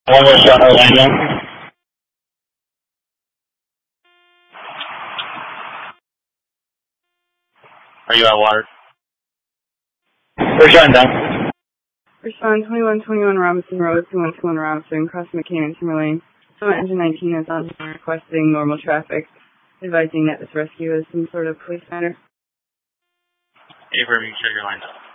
One was Orlando. Are you at water? Respond down. Respond 2121 Robinson Road, 2121 Robinson, cross McCain and Timberlane. Summit Engine 19 is on requesting normal traffic, advising that this rescue is some sort of police matter. Avery, shut your lines up.